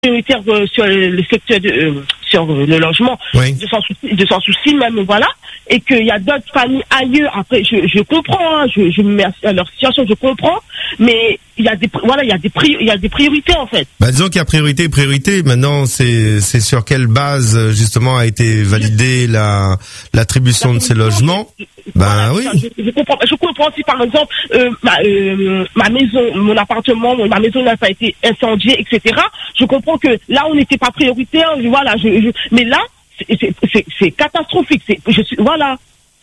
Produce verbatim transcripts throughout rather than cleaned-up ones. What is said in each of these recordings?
prioritaire euh, sur le secteur de, euh, sur euh, le logement, oui. de sans souci, de sans souci même, voilà, et qu'il y a d'autres familles ailleurs. Après, je, je comprends, hein, je, je me mets à leur situation, je comprends, mais il y a des, voilà, il y a des pri- il y a des priorités en fait. Bah, disons qu'il y a priorité, priorité. Maintenant, c'est, c'est sur quelle base justement a été validée la l'attribution de ces logements. Ben voilà, oui. Je, je comprends. Je comprends si par exemple euh, ma, euh, ma maison, mon appartement, ma maison n'a pas été incendiée, et cetera. Je comprends que là on n'était pas prioritaire. Voilà. Je, je, mais là, c'est, c'est, c'est, c'est catastrophique. C'est, je suis, voilà.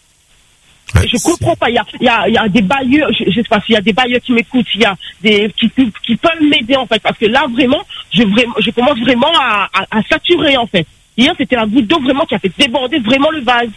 Ouais, je comprends pas. Il y a, il y a, il y a des bailleurs. Je, je sais pas s'il y a des bailleurs qui m'écoutent. Il y a des qui, qui, qui peuvent m'aider en fait, parce que là vraiment, je vraiment, je commence vraiment à, à, à saturer en fait. Hier, c'était la goutte d'eau vraiment qui a fait déborder vraiment le vase.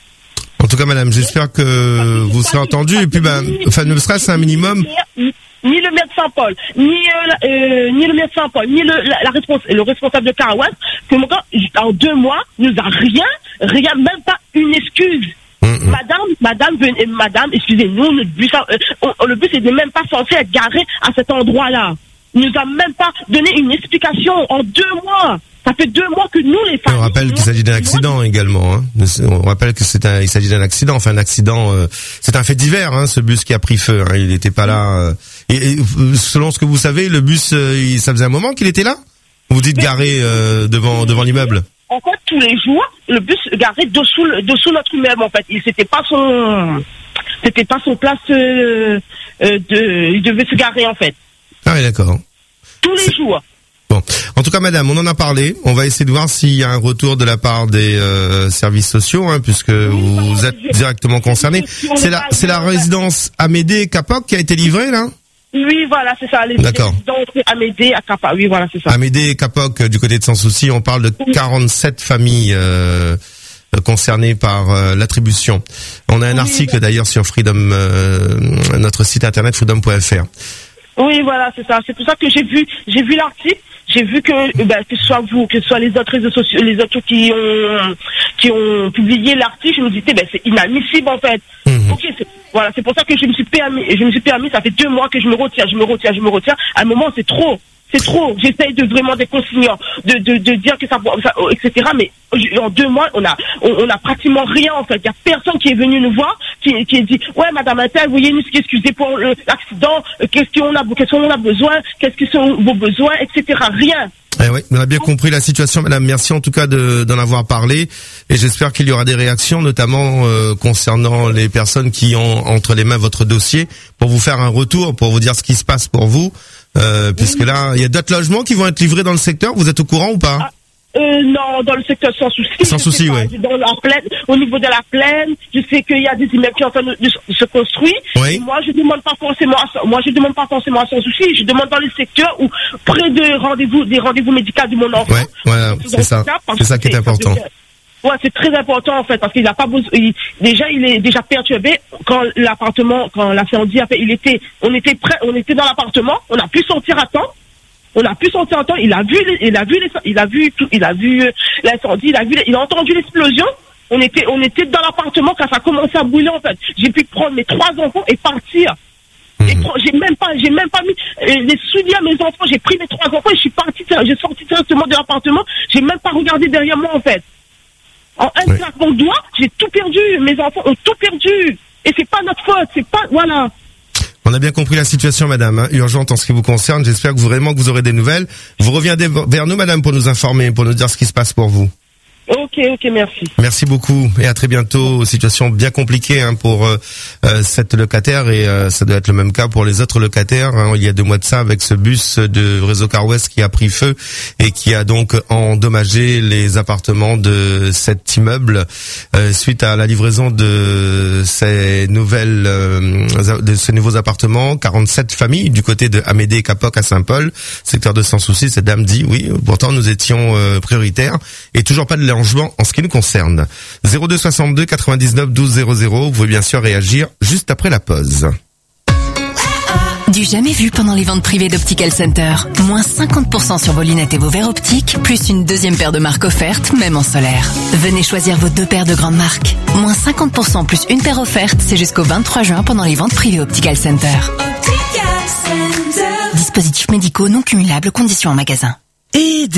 En tout cas, madame, j'espère que vous serez entendue. Et puis, ben, enfin, ne serait-ce un minimum. Ni, ni le maire de Saint-Paul, ni euh, euh, ni le maire de Saint-Paul, ni le la, la respons- le responsable de Karaouas, que mon gars, en deux mois, nous a rien, rien, même pas une excuse. Mmh. Madame, madame, venez, madame, excusez-nous, notre bus, euh, on, le bus n'est même pas censé être garé à cet endroit-là. Il nous a même pas donné une explication en deux mois. Ça fait deux mois que nous, les femmes. On rappelle qu'il s'agit d'un accident également. Hein. On rappelle que c'est un, il s'agit d'un accident. Enfin, un accident. Euh, c'est un fait divers. Hein, ce bus qui a pris feu. Hein, il n'était pas là. Euh, et, et selon ce que vous savez, le bus, euh, il, ça faisait un moment qu'il était là. Vous dites garé euh, devant devant l'immeuble. En fait, tous les jours, le bus garait dessous dessous notre immeuble. En fait, il c'était pas son, c'était pas son place euh, euh, de, il devait se garer en fait. Ah oui, d'accord. Tous les c'est... jours. Bon, en tout cas, madame, on en a parlé. On va essayer de voir s'il y a un retour de la part des euh, services sociaux, hein, puisque oui, vous êtes directement concernés. C'est la, c'est la résidence Amédée Capoc qui a été livrée, là ? Oui, voilà, c'est ça. Les D'accord. résidences Amédée à Capoc. Oui, voilà, c'est ça. Amédée Capoc, du côté de Sans Souci, on parle de quarante-sept familles euh, concernées par euh, l'attribution. On a un oui, article oui. d'ailleurs sur Freedom, euh, notre site internet freedom point f r. Oui, voilà, c'est ça. C'est pour ça que j'ai vu, j'ai vu l'article. J'ai vu que, ben, que ce soit vous, que ce soit les autres réseaux sociaux, les autres qui ont, qui ont publié l'article, je me disais, ben, c'est inadmissible, en fait. Mmh. Ok, c'est, voilà, c'est pour ça que je me suis permis, je me suis permis, ça fait deux mois que je me retire, je me retire, je me retire. À un moment, c'est trop. C'est trop. J'essaye de vraiment des consignants, de, de, de dire que ça, ça, et cetera. Mais en deux mois, on a, on, on a pratiquement rien, en fait. Il y a personne qui est venu nous voir, qui, qui dit, ouais, madame Intel, veuillez nous excuser pour le, l'accident, qu'est-ce qu'on a, qu'est-ce qu'on a besoin, qu'est-ce que sont vos besoins, et cetera. Rien. Eh oui, on a bien compris la situation, madame. Merci en tout cas de, d'en avoir parlé. Et j'espère qu'il y aura des réactions, notamment euh, concernant les personnes qui ont entre les mains votre dossier, pour vous faire un retour, pour vous dire ce qui se passe pour vous. Euh, puisque là, il y a d'autres logements qui vont être livrés dans le secteur. Vous êtes au courant ou pas? Ah, euh, non, dans le secteur sans souci. Sans souci, oui. Dans la plaine, au niveau de la plaine, je sais qu'il y a des immeubles qui sont en train de, de, de se construire. Oui. Et moi, je demande pas forcément, à, moi, je demande pas forcément à sans souci. Je demande dans le secteur où près de rendez-vous, des rendez-vous médicaux de mon enfant. Ouais, voilà, c'est ça. C'est ça qui est important. Ouais, c'est très important en fait parce qu'il n'a pas besoin. Il, déjà, il est déjà perturbé quand l'appartement, quand l'incendie a fait. Il était, on était prêt, on était dans l'appartement. On a pu sortir à temps. On a pu sortir à temps. Il a vu, il a vu, les, il a vu tout, il a vu l'incendie. Il a vu, il a entendu l'explosion. On était, on était dans l'appartement quand ça a commencé à brûler en fait. J'ai pu prendre mes trois enfants et partir. Mmh. Et j'ai même pas, j'ai même pas mis euh, les souliers à mes enfants. J'ai pris mes trois enfants et je suis parti. J'ai sorti directement de l'appartement. J'ai même pas regardé derrière moi en fait. En un oui. claquement de doigts, j'ai tout perdu. Mes enfants ont tout perdu. Et c'est pas notre faute. C'est pas, voilà. On a bien compris la situation, madame, hein, urgente en ce qui vous concerne. J'espère que vous, vraiment que vous aurez des nouvelles. Vous reviendrez vers nous, madame, pour nous informer, pour nous dire ce qui se passe pour vous. Ok, ok, merci. Merci beaucoup et à très bientôt. Situation bien compliquée hein, pour euh, cette locataire et euh, ça doit être le même cas pour les autres locataires. Hein. Il y a deux mois de ça avec ce bus de réseau Car West qui a pris feu et qui a donc endommagé les appartements de cet immeuble euh, suite à la livraison de ces nouvelles, euh, de ces nouveaux appartements. quarante-sept familles du côté de Amédée et Capoc à Saint-Paul, secteur de Sans Souci. Cette dame dit oui. Pourtant nous étions euh, prioritaires et toujours pas de en ce qui nous concerne. zéro deux soixante-deux quatre-vingt-dix-neuf douze zéro zéro. Vous pouvez bien sûr réagir juste après la pause. Du jamais vu pendant les ventes privées d'Optical Center. Moins cinquante pour cent sur vos lunettes et vos verres optiques, plus une deuxième paire de marques offerte, même en solaire. Venez choisir vos deux paires de grandes marques. Moins cinquante pour cent plus une paire offerte, c'est jusqu'au vingt-trois juin pendant les ventes privées Optical Center. Optical Center. Dispositifs médicaux non cumulables, conditions en magasin. et